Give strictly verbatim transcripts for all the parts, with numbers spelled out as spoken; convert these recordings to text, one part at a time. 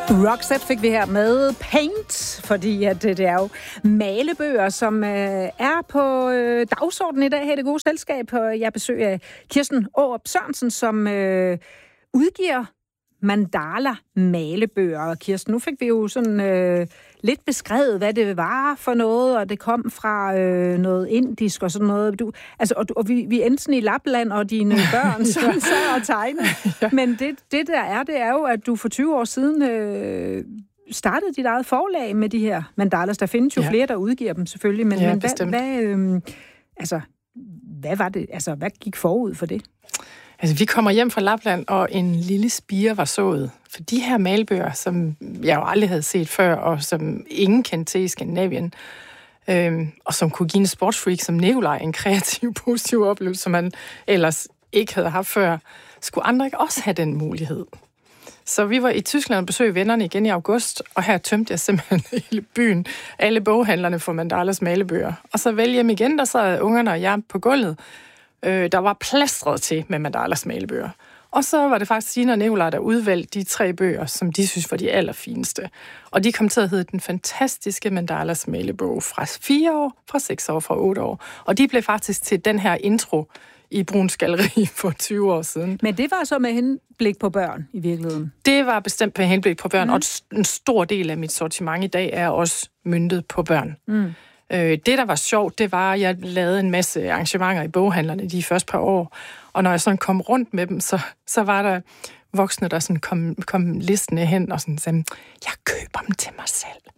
Roxette fik vi her med Paint, fordi at det er jo malebøger, som øh, er på øh, dagsordenen i dag her i Det Gode Selskab. Jeg besøger Kirsten Aarup Sørensen, som øh, udgiver mandala malebøger. Og Kirsten, nu fik vi jo sådan øh, lidt beskrevet, hvad det var for noget, og det kom fra øh, noget indisk og sådan noget. Du, altså, og, og vi, vi endte sådan i Lapland, og dine børn som sad og tegnede. Ja. Men det, det der er, det er jo, at du for tyve år siden øh, startede dit eget forlag med de her mandalas. Der findes jo ja. flere, der udgiver dem selvfølgelig, men, ja, men hvad, hvad, øh, altså, hvad var det? Altså, hvad gik forud for det? Altså, vi kommer hjem fra Lapland, og en lille spire var sået. For de her malbøger, som jeg jo aldrig havde set før, og som ingen kendte til i Skandinavien, øhm, og som kunne give en sportsfreak som Nikolaj en kreativ, positiv oplevelse, som man ellers ikke havde haft før, skulle andre ikke også have den mulighed. Så vi var i Tyskland og besøgte vennerne igen i august, og her tømte jeg simpelthen hele byen, alle boghandlerne for mandalas malebøger. Og så vælge hjem igen, der sad ungerne og jeg på gulvet, øh, der var plastret til med mandalas malebøger. Og så var det faktisk Signe og Nikolaj, der udvalgte de tre bøger, som de synes var de allerfineste. Og de kom til at hedde Den Fantastiske Mandalas Malebog fra fire år, fra seks år, fra otte år. Og de blev faktisk til den her intro i Bruns Galleri for tyve år siden. Men det var så med henblik på børn i virkeligheden? Det var bestemt med henblik på børn, mm. og en stor del af mit sortiment i dag er også møntet på børn. Mm. Det, der var sjovt, det var, at jeg lavede en masse arrangementer i boghandlerne de første par år, og når jeg sådan kom rundt med dem, så, så var der voksne, der sådan kom, kom listende hen og sådan sagde, jeg køber dem til mig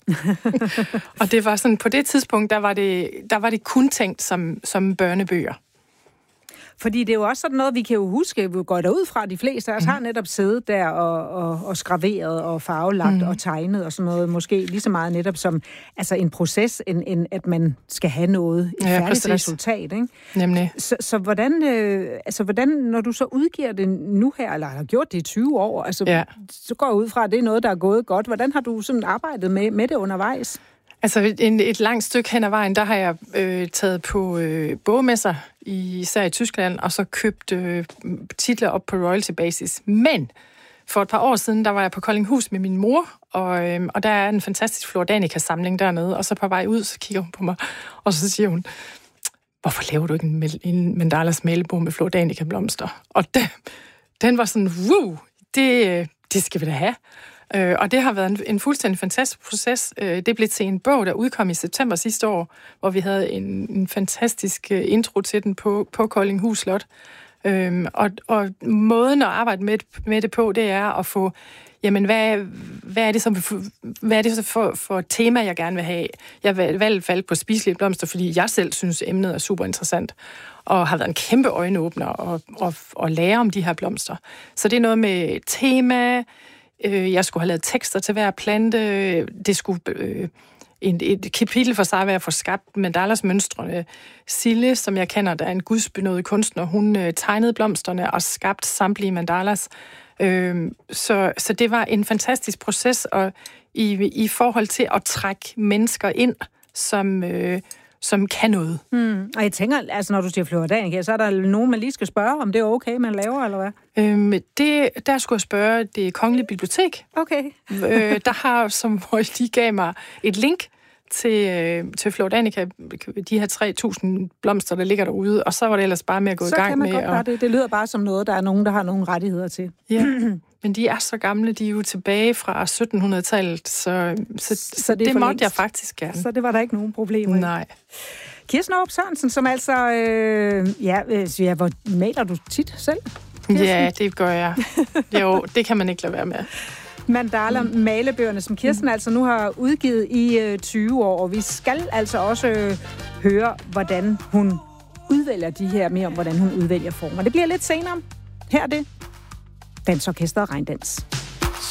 selv. Og det var sådan, på det tidspunkt, der var det, der var det kun tænkt som, som børnebøger. Fordi det er jo også sådan noget, vi kan jo huske, vi går derud fra, de fleste af os mm. har netop siddet der og, og, og skraveret og farvelagt mm. og tegnet og sådan noget, måske lige så meget netop som altså en proces, end, end at man skal have noget, et ja, færdigt præcis. resultat, ikke? Nemlig. Så, så hvordan, øh, altså hvordan, når du så udgiver det nu her, eller har gjort det i tyve år, altså, ja. så går jeg ud fra, at det er noget, der er gået godt. Hvordan har du sådan arbejdet med, med det undervejs? Altså en, et langt stykke hen ad vejen, der har jeg øh, taget på øh, bogmesser, især i Tyskland, og så købt øh, titler op på royalty basis. Men for et par år siden, der var jeg på Koldinghus med min mor, og, øh, og der er en fantastisk Flora Danica-samling dernede, og så på vej ud, så kigger hun på mig, og så siger hun, hvorfor laver du ikke en, en mandalas malebog med Flora Danica-blomster? Og den, den var sådan, wow, det, det skal vi da have. Øh, og det har været en, en fuldstændig fantastisk proces. Øh, det blev til en bog, der udkom i september sidste år, hvor vi havde en, en fantastisk uh, intro til den på, på Koldinghus Slot. Øh, og, og måden at arbejde med, med det på, det er at få, jamen, hvad, hvad er det, som, hvad er det for, for et tema, jeg gerne vil have? Jeg valgte valg på spiselige blomster, fordi jeg selv synes, emnet er super interessant, og har været en kæmpe øjenåbner og, og, og lære om de her blomster. Så det er noget med tema. Jeg skulle have lavet tekster til hver plante. Det skulle øh, et, et kapitel for sig være at få skabt mandalas mønstrene. Sille, som jeg kender, der er en gudsbenådet kunstner, hun øh, tegnede blomsterne og skabte samtlige mandalas. Øh, så, så det var en fantastisk proces og i, i forhold til at trække mennesker ind, som... Øh, som kan noget. Hmm. Og jeg tænker, altså når du siger Flora Danica, så er der nogen, man lige skal spørge, om det er okay, man laver, eller hvad? Øhm, det, der skulle jeg spørge Det Kongelige Bibliotek. Okay. øh, der har, som hvor de gav mig et link til, øh, til Flora Danica, de her tre tusind blomster, der ligger derude, og så var det ellers bare med at gå så i gang med. Så kan man godt og... det. Det lyder bare som noget, der er nogen, der har nogle rettigheder til. Ja, men de er så gamle, de er jo tilbage fra sytten hundrede-tallet, så, så, så det, det måtte længst. Jeg faktisk gerne. Så det var der ikke nogen problemer. Nej. Kirsten Aarup Sørensen, som altså, øh, ja, ja, hvor maler du tit selv? Kirsten? Ja, det gør jeg. Jo, det kan man ikke lade være med. Mandala malebøgerne, som Kirsten altså nu har udgivet i øh, tyve år, og vi skal altså også øh, høre, hvordan hun udvælger de her, mere om hvordan hun udvælger former. Det bliver lidt senere. Her er det Dansorkestret Regndans.